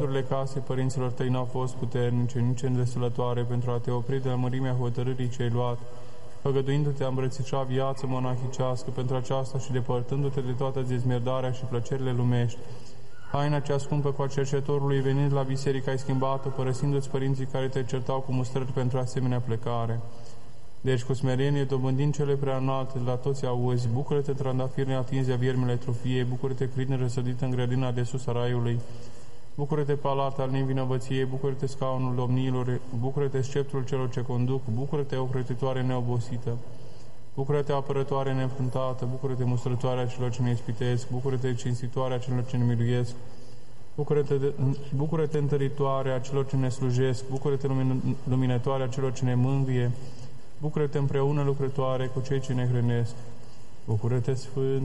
Eforturile casei părinților tăi n-au fost puternice, nici îndestulătoare pentru a te opri de la mărimea hotărârii ce ai luat, făgăduindu-te a îmbrățișa viață monahicească pentru aceasta și depărtându-te de toată dezmierdarea și plăcerile lumești. Haina cea scumpă cu a cercetorului venind la biserică ai schimbat-o, părăsindu-ți părinții care te certau cu mustrări pentru asemenea plecare. Deci, cu smerenie, dobândind cele prea înalte de la toți auzi, bucură-te, trandafir neatins de viermile trofiei, bucură-te, crin răsădită în grădina de sus a raiului, bucură-te, palat al nevinovăției, bucură-te, scaunul domniilor, bucură-te, sceptrul celor ce conduc, bucură-te, ocrotitoare neobosită, bucură-te, apărătoare neînfruntată, bucură-te, mustrătoarea celor ce ne ispitesc, bucură-te, cinstitoarea celor ce ne miluiesc, bucură-te, întăritoarea celor ce ne slujesc, bucură-te, luminătoarea celor ce ne mângâie, bucură-te împreună lucrătoare cu cei ce ne hrănesc. Bucură-te, Sfânt,